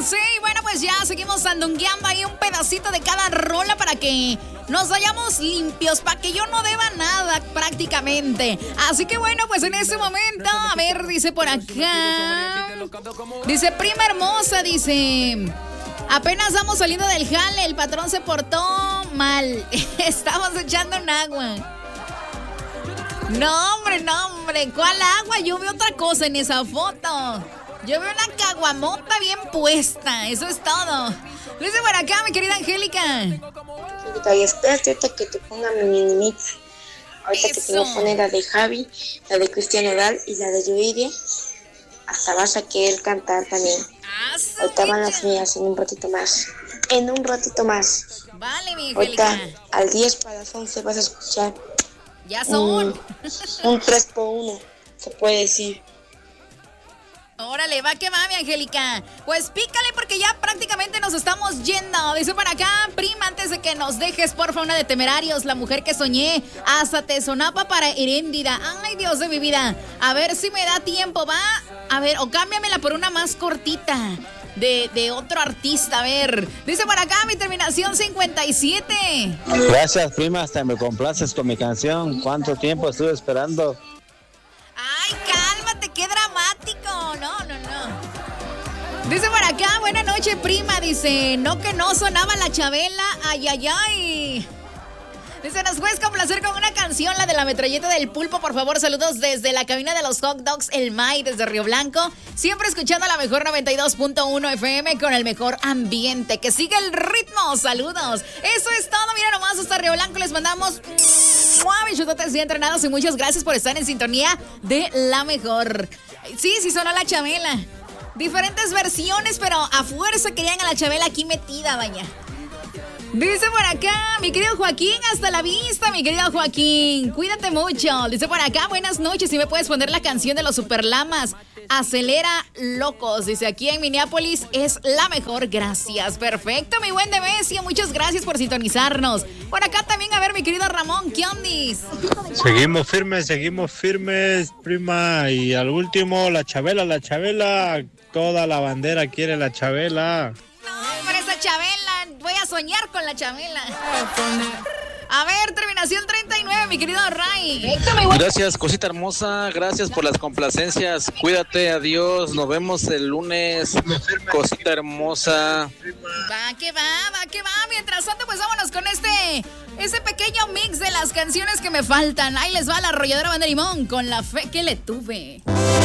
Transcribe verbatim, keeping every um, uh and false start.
Sí, bueno, pues ya seguimos sandungueando ahí un pedacito de cada rola para que nos vayamos limpios, para que yo no deba nada prácticamente. Así que bueno, pues en este momento, a ver, dice por acá. Dice, prima hermosa, dice... Apenas vamos saliendo del jale, el patrón se portó mal. Estamos echando un agua. No, hombre, no, hombre. ¿Cuál agua? Yo veo otra cosa en esa foto. Yo veo una caguamota bien puesta. Eso es todo. Dice por acá, mi querida Angélica. Angélica, y espérate ahorita que te ponga mi mini mix. Ahorita Eso. que te voy a poner la de Javi, la de Cristian Nodal y la de Yuridia. Hasta vas a querer cantar también. Ah, ahorita van las mías en un ratito más. En un ratito más. Vale, mi Angélica. Ahorita al diez para las once vas a escuchar. Ya son. Un, un tres por uno, se puede decir. Órale, va que va, mi Angélica. Pues pícale porque ya prácticamente nos estamos yendo. Dice por acá, prima, antes de que nos dejes, porfa, una de Temerarios, La Mujer que Soñé. Hasta te sonaba para Heréndida. Ay, Dios de mi vida. A ver si me da tiempo, va. A ver, o cámbiamela por una más cortita. De, de otro artista, a ver. Dice por acá, mi terminación cincuenta y siete. Gracias, prima, hasta me complaces con mi canción. ¿Cuánto tiempo estuve esperando? Ay, cálmate, qué dramático. No, no, no. Dice por acá, buena noche, prima. Dice, no que no sonaba la Chabela. Ay, ay, ay. Dice, nos puedes complacer con una canción, la de la metralleta del pulpo, por favor. Saludos desde la cabina de los hot dogs, El May, desde Río Blanco. Siempre escuchando la mejor noventa y dos punto uno F M con el mejor ambiente. Que siga el ritmo. Saludos. Eso es todo. Mira nomás, hasta Río Blanco les mandamos bichototes y entrenados. Y muchas gracias por estar en sintonía de la mejor. Sí, sí sonó la Chabela. Diferentes versiones, pero a fuerza querían a la Chabela aquí metida, vaya. Dice por acá, mi querido Joaquín, hasta la vista, mi querido Joaquín. Cuídate mucho. Dice por acá, buenas noches. Si me puedes poner la canción de los Superlamas, Acelera Locos. Dice, aquí en Minneapolis es la mejor. Gracias. Perfecto, mi buen Demetrio. Muchas gracias por sintonizarnos. Por acá también, a ver, mi querido Ramón, ¿qué ondis? Seguimos firmes, seguimos firmes, prima. Y al último, la Chabela, la Chabela. Toda la bandera quiere la Chabela. No, por esa Chabela. Voy a soñar con la Chabela. A ver, terminación treinta y nueve, mi querido Ray. Gracias, cosita hermosa. Gracias por las complacencias. Cuídate, adiós. Nos vemos el lunes. Cosita hermosa. Va que va, va que va. Mientras tanto, pues vámonos con este, ese pequeño mix de las canciones que me faltan. Ahí les va la arrolladora Banda Limón con La Fe que le tuve.